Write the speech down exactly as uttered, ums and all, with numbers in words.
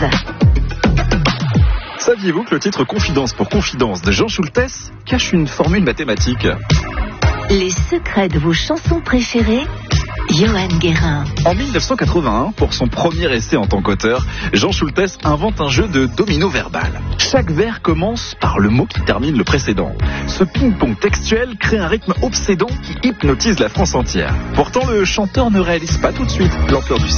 Saviez-vous que le titre Confidence pour Confidence de Jean Schultes cache une formule mathématique? Les secrets de vos chansons préférées, Johan Guérin. En mille neuf cent quatre-vingt-un, pour son premier essai en tant qu'auteur, Jean Schultes invente un jeu de domino verbal. Chaque vers commence par le mot qui termine le précédent. Ce ping-pong textuel crée un rythme obsédant qui hypnotise la France entière. Pourtant, le chanteur ne réalise pas tout de suite l'ampleur du